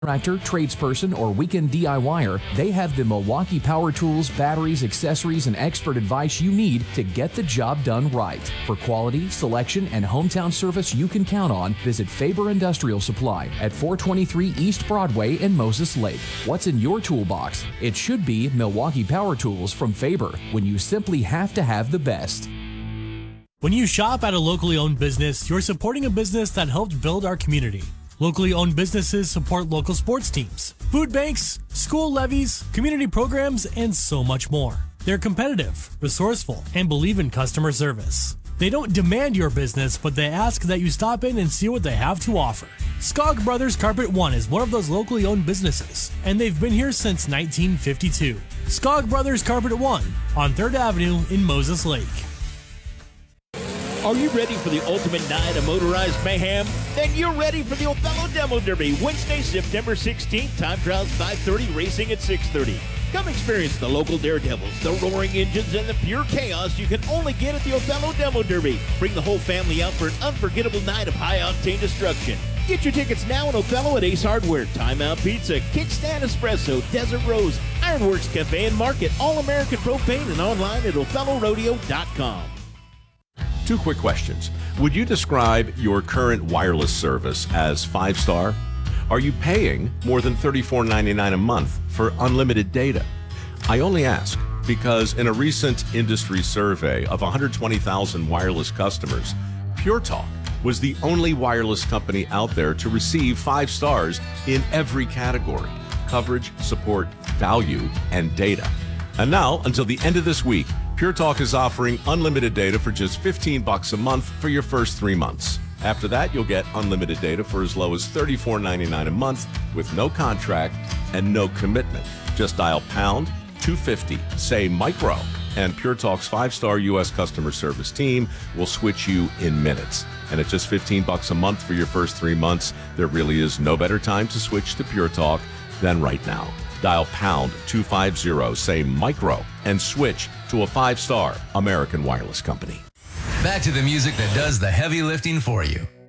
Contractor, tradesperson, or weekend DIYer, they have the Milwaukee power tools, batteries, accessories, and expert advice you need to get the job done right. For quality, selection, and hometown service you can count on, visit Faber Industrial Supply at 423 East Broadway in Moses Lake. What's in your toolbox? It should be Milwaukee Power Tools from Faber, when you simply have to have the best. When you shop at a locally owned business, you're supporting a business that helped build our community. Locally owned businesses support local sports teams, food banks, school levies, community programs, and so much more. They're competitive, resourceful, and believe in customer service. They don't demand your business, but they ask that you stop in and see what they have to offer. Skog Brothers Carpet One is one of those locally owned businesses, and they've been here since 1952. Skog Brothers Carpet One on 3rd Avenue in Moses Lake. Are you ready for the ultimate night of motorized mayhem? Then you're ready for the Othello Demo Derby, Wednesday, September 16th. Time trials 5:30, racing at 6:30. Come experience the local daredevils, the roaring engines, and the pure chaos you can only get at the Othello Demo Derby. Bring the whole family out for an unforgettable night of high-octane destruction. Get your tickets now in Othello at Ace Hardware, Time Out Pizza, Kickstand Espresso, Desert Rose, Ironworks Cafe and Market, All-American Propane, and online at OthelloRodeo.com. 2 quick questions. Would you describe your current wireless service as 5-star? Are you paying more than $34.99 a month for unlimited data? I only ask because in a recent industry survey of 120,000 wireless customers, Pure Talk was the only wireless company out there to receive 5 stars in every category: coverage, support, value, and data. And now, until the end of this week, Pure Talk is offering unlimited data for just $15 a month for your first 3 months. After that, you'll get unlimited data for as low as $34.99 a month with no contract and no commitment. Just dial pound 250, say micro, and Pure Talk's 5-star U.S. customer service team will switch you in minutes. And at just $15 a month for your first 3 months, there really is no better time to switch to Pure Talk than right now. Dial pound 250, say micro, and switch to a 5-star American wireless company. Back to the music that does the heavy lifting for you.